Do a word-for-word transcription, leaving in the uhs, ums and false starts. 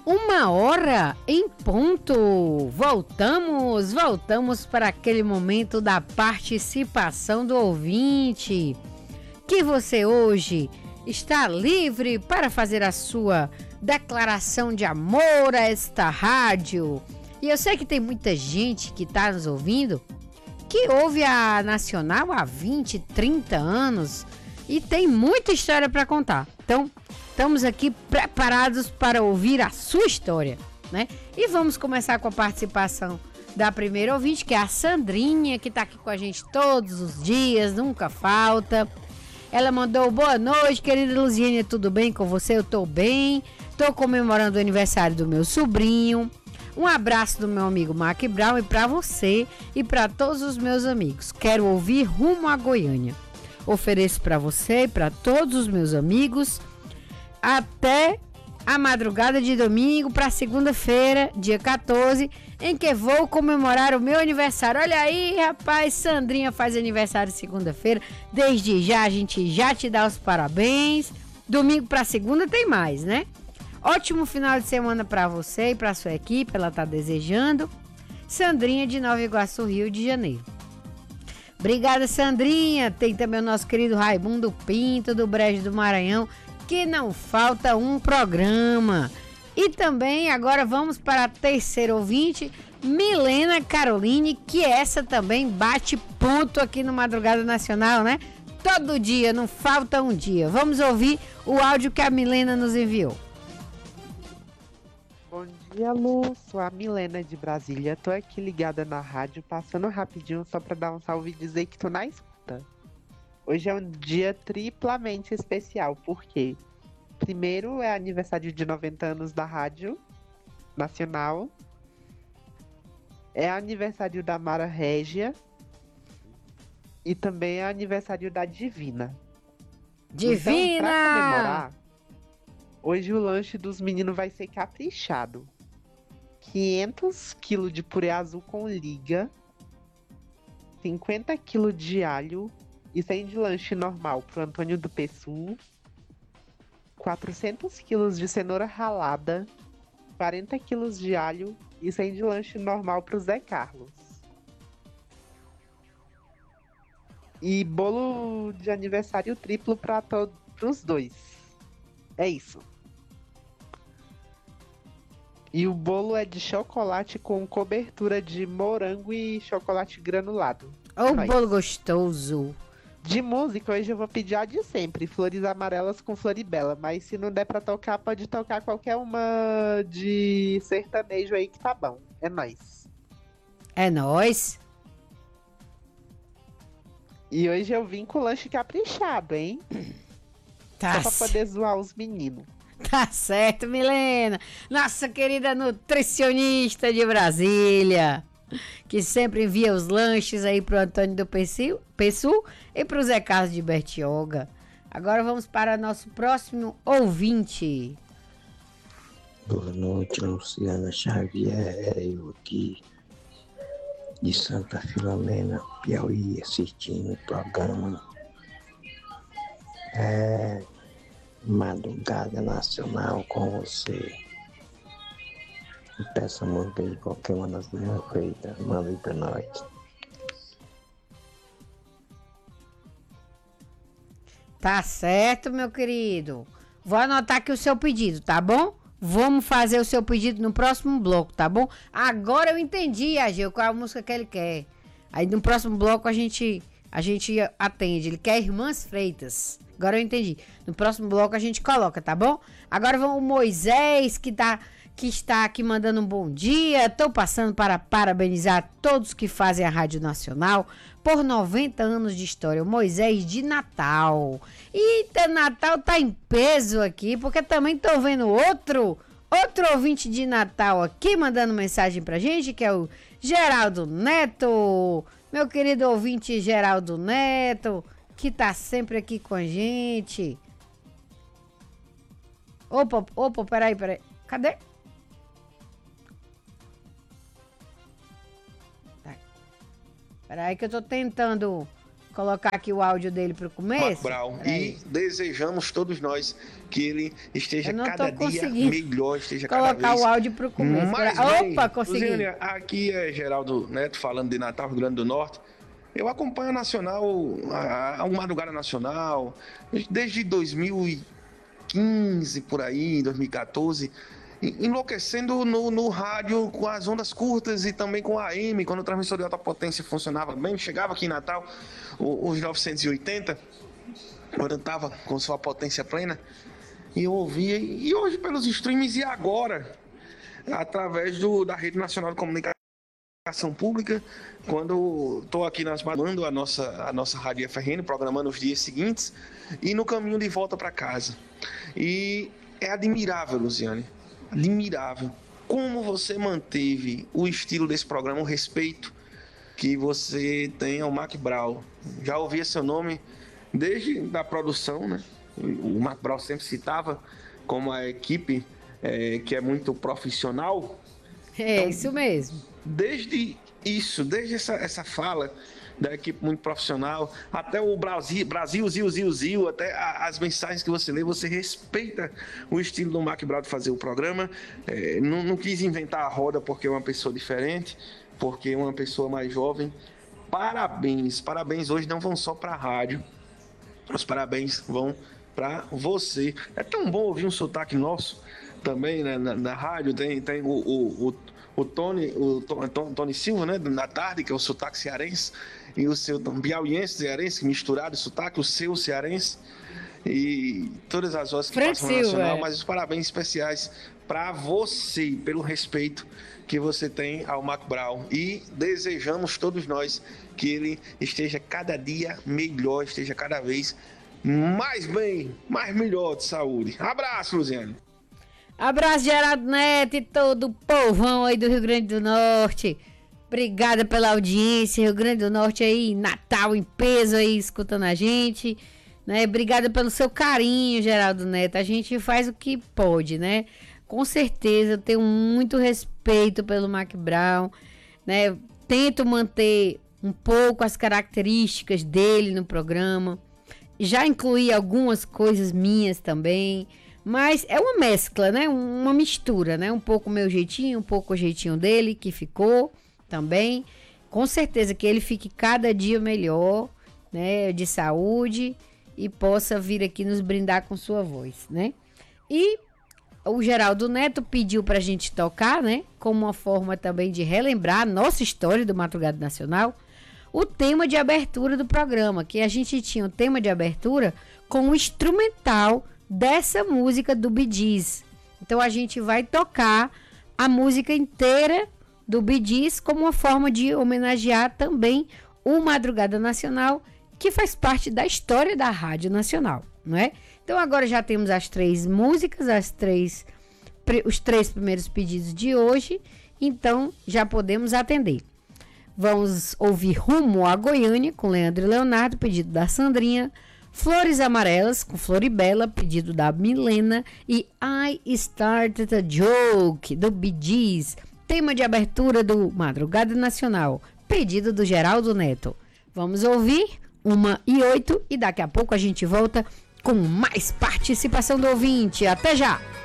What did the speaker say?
Uma hora em ponto. Voltamos, voltamos para aquele momento da participação do ouvinte. Que você hoje está livre para fazer a sua declaração de amor a esta rádio. E eu sei que tem muita gente que está nos ouvindo que ouve a Nacional há vinte, trinta anos e tem muita história para contar. Então, estamos aqui preparados para ouvir a sua história, né? E vamos começar com a participação da primeira ouvinte, que é a Sandrinha, que está aqui com a gente todos os dias, nunca falta. Ela mandou: boa noite, querida Luziane, tudo bem com você? Eu estou bem, estou comemorando o aniversário do meu sobrinho. Um abraço do meu amigo Mac Brown e para você e para todos os meus amigos. Quero ouvir Rumo a Goiânia. Ofereço para você e para todos os meus amigos até a madrugada de domingo para segunda-feira, dia quatorze, em que vou comemorar o meu aniversário. Olha aí, rapaz, Sandrinha faz aniversário segunda-feira. Desde já a gente já te dá os parabéns. Domingo para segunda tem mais, né? Ótimo final de semana para você e para sua equipe, ela tá desejando. Sandrinha de Nova Iguaçu, Rio de Janeiro. Obrigada, Sandrinha. Tem também o nosso querido Raimundo Pinto, do Brejo do Maranhão, que não falta um programa. E também agora vamos para a terceira ouvinte, Milena Caroline, que essa também bate ponto aqui no Madrugada Nacional, né? Todo dia, não falta um dia. Vamos ouvir o áudio que a Milena nos enviou. Bom dia, Lu. Sou a Milena de Brasília. Tô aqui ligada na rádio, passando rapidinho só pra dar um salve e dizer que tô na escuta. Hoje é um dia triplamente especial, porque primeiro é aniversário de noventa anos da Rádio Nacional, é aniversário da Mara Régia e também é aniversário da Divina. Divina! Então, pra comemorar, hoje o lanche dos meninos vai ser caprichado. quinhentos quilos de purê azul com liga, cinquenta quilos de alho e cem de lanche normal pro Antônio do Pessu, quatrocentos quilos de cenoura ralada, quarenta quilos de alho e cem de lanche normal pro Zé Carlos. E bolo de aniversário triplo para todos os dois. É isso. E o bolo é de chocolate com cobertura de morango e chocolate granulado. Ô, bolo gostoso. De música, hoje eu vou pedir a de sempre, Flores Amarelas com Floribela. Mas se não der pra tocar, pode tocar qualquer uma de sertanejo aí que tá bom. É nóis. É nóis. E hoje eu vim com lanche caprichado, hein? Tá Só pra poder zoar os meninos. Tá certo, Milena. Nossa querida nutricionista de Brasília, que sempre envia os lanches aí pro Antônio do Pessu, Pessu e pro Zé Carlos de Bertioga. Agora vamos para nosso próximo ouvinte. Boa noite, Luciana Xavier, eu aqui de Santa Filomena, Piauí, assistindo o programa. É Madrugada Nacional com você. Peça música de qualquer uma das minhas feitas, manda aí pra nós. Tá certo, meu querido. Vou anotar aqui o seu pedido, tá bom? Vamos fazer o seu pedido no próximo bloco, tá bom? Agora eu entendi, Ageu, qual é a música que ele quer. Aí no próximo bloco a gente, a gente atende. Ele quer Irmãs Freitas. Agora eu entendi. No próximo bloco a gente coloca, tá bom? Agora vamos o Moisés, que tá... que está aqui mandando um bom dia. Estou passando para parabenizar todos que fazem a Rádio Nacional por noventa anos de história. O Moisés de Natal. Eita, Natal tá em peso aqui, porque também estou vendo outro, outro ouvinte de Natal aqui mandando mensagem pra gente, que é o Geraldo Neto. Meu querido ouvinte Geraldo Neto, que tá sempre aqui com a gente. Opa, opa, peraí, peraí. Cadê? Peraí que eu tô tentando colocar aqui o áudio dele para o começo. Mark Brown. E desejamos todos nós que ele esteja cada dia conseguindo melhor, esteja cada colocar vez o áudio para o começo. mais bem. Opa, consegui. Luzênia, aqui é Geraldo Neto falando de Natal, Rio Grande do Norte. Eu acompanho a Nacional, a, a Madrugada Nacional, desde dois mil e quinze, por aí, dois mil e quatorze, enlouquecendo no, no rádio com as ondas curtas e também com a A M, quando o transmissor de alta potência funcionava bem. Chegava aqui em Natal, os novecentos e oitenta, quando eu estava com sua potência plena, e eu ouvia, e hoje pelos streams, e agora, através do, da Rede Nacional de Comunicação Pública, quando estou aqui nas mandando a nossa, a nossa Rádio F R N, programando os dias seguintes, e no caminho de volta para casa. E é admirável, Luziane, admirável, como você manteve o estilo desse programa, o respeito que você tem ao Mark Brown. Já ouvia seu nome desde a produção, né? O Mark Brown sempre citava como a equipe é, que é muito profissional. É, então, isso mesmo. Desde isso, desde essa, essa fala da equipe muito profissional, até o Brasil, Brasil, Zil, Zil, Zil, até a, as mensagens que você lê, você respeita o estilo do Mark Brown de fazer o programa. É, não, não quis inventar a roda porque é uma pessoa diferente, porque é uma pessoa mais jovem. Parabéns, parabéns hoje não vão só para a rádio, os parabéns vão para você. É tão bom ouvir um sotaque nosso também, né, na, na rádio. Tem, tem o, o, o, o Tony, o Tony Silva, né, na tarde, que é o sotaque cearense, e o seu piauiense cearense, misturado, o sotaque, o seu cearense, e todas as vozes que Frank passam na Silva, Nacional, é. mas os parabéns especiais para você, pelo respeito que você tem ao Mark Brown, e desejamos todos nós que ele esteja cada dia melhor, esteja cada vez mais bem, mais melhor de saúde. Abraço, Luziane. Abraço, Geraldo Neto e todo o povão aí do Rio Grande do Norte. Obrigada pela audiência, Rio Grande do Norte aí, Natal em peso aí, escutando a gente, né? Obrigada pelo seu carinho, Geraldo Neto. A gente faz o que pode, né? Com certeza, eu tenho muito respeito pelo Mark Brown, né? Tento manter um pouco as características dele no programa. Já incluí algumas coisas minhas também. Mas é uma mescla, né? Uma mistura, né? Um pouco o meu jeitinho, um pouco o jeitinho dele, que ficou também. Com certeza que ele fique cada dia melhor, né? De saúde e possa vir aqui nos brindar com sua voz, né? E o Geraldo Neto pediu pra gente tocar, né? Como uma forma também de relembrar a nossa história do Madrugada Nacional, o tema de abertura do programa, que a gente tinha o tema de abertura com o instrumental dessa música do Bee Gees. Então a gente vai tocar a música inteira do Bee Gees como uma forma de homenagear também o Madrugada Nacional, que faz parte da história da Rádio Nacional, não é? Então agora já temos as três músicas, as três, os três primeiros pedidos de hoje, então já podemos atender. Vamos ouvir Rumo a Goiânia com Leandro e Leonardo, pedido da Sandrinha. Flores Amarelas, com Floribela, pedido da Milena. E I Started a Joke, do Bee Gees, tema de abertura do Madrugada Nacional, pedido do Geraldo Neto. Vamos ouvir uma e oito e daqui a pouco a gente volta com mais participação do ouvinte. Até já!